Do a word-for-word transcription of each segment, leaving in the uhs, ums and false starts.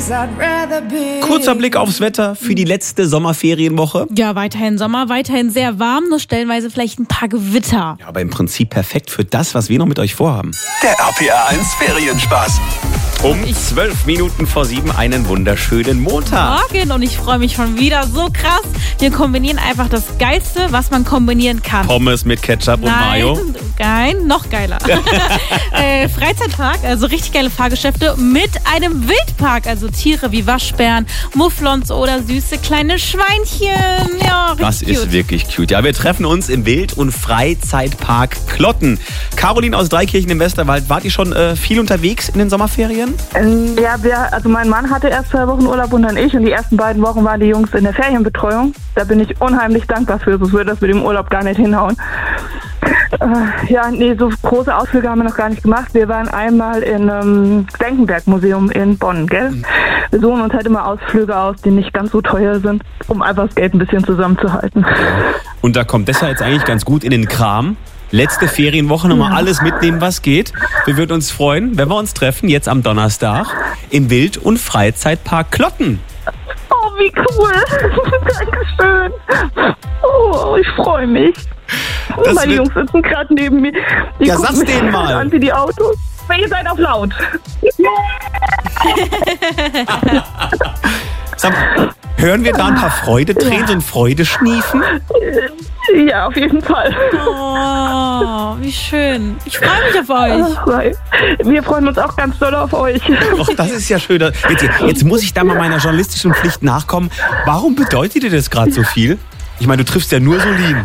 Kurzer Blick aufs Wetter für die letzte Sommerferienwoche. Ja, weiterhin Sommer, weiterhin sehr warm, nur stellenweise vielleicht ein paar Gewitter. Ja, aber im Prinzip perfekt für das, was wir noch mit euch vorhaben. Der R P R eins Ferienspaß. Um zwölf Minuten vor sieben einen wunderschönen Montag. Morgen und ich freue mich schon wieder so krass. Wir kombinieren einfach das Geilste, was man kombinieren kann. Pommes mit Ketchup und Mayo. Nein, noch geiler. äh, Freizeitpark, also richtig geile Fahrgeschäfte mit einem Wildpark, also Tiere wie Waschbären, Mufflons oder süße kleine Schweinchen. Ja, richtig Das ist cute. wirklich cute. Ja, wir treffen uns im Wild- und Freizeitpark Klotten. Caroline aus Dreikirchen im Westerwald, wart ihr schon äh, viel unterwegs in den Sommerferien? Ähm, ja, wir, also mein Mann hatte erst zwei Wochen Urlaub und dann ich. Und die ersten beiden Wochen waren die Jungs in der Ferienbetreuung. Da bin ich unheimlich dankbar für, sonst würde das mit dem Urlaub gar nicht hinhauen. Äh, ja, nee, so große Ausflüge haben wir noch gar nicht gemacht. Wir waren einmal im ähm, Senckenberg-Museum in Bonn, gell? Wir suchen uns halt immer Ausflüge aus, die nicht ganz so teuer sind, um einfach das Geld ein bisschen zusammenzuhalten. Und da kommt deshalb jetzt eigentlich ganz gut in den Kram. Letzte Ferienwoche, nochmal alles mitnehmen, was geht. Wir würden uns freuen, wenn wir uns treffen, jetzt am Donnerstag im Wild- und Freizeitpark Klotten. Oh, wie cool! Dankeschön! Oh, ich freue mich. Das Meine wird- Jungs sitzen gerade neben mir. Die Ja, gucken sag's mich denen mal. an wie die Autos. Ihr seid auf laut. Sag mal, hören wir da ein paar Freudetränen, so ein Freudeschniefen? Ja, auf jeden Fall. Oh, wie schön. Ich freue mich auf euch. Wir freuen uns auch ganz doll auf euch. Och, das ist ja schön. Jetzt, jetzt muss ich da mal meiner journalistischen Pflicht nachkommen. Warum bedeutet dir das gerade so viel? Ich meine, du triffst ja nur Solin.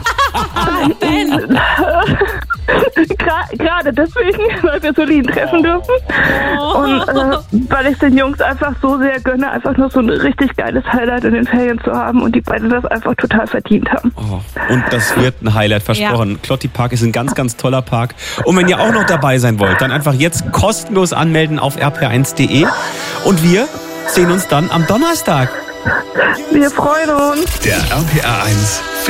Gra- Gerade deswegen, weil wir Solin treffen dürfen. Und äh, weil ich den Jungs einfach so sehr gönne, einfach nur so ein richtig geiles Highlight in den Ferien zu haben und die beiden das einfach total verdient haben. Oh, und das wird ein Highlight, versprochen. Ja. Klotti Park ist ein ganz, ganz toller Park. Und wenn ihr auch noch dabei sein wollt, dann einfach jetzt kostenlos anmelden auf r p r eins punkt de. Und wir sehen uns dann am Donnerstag. Wir freuen uns. Der R P R eins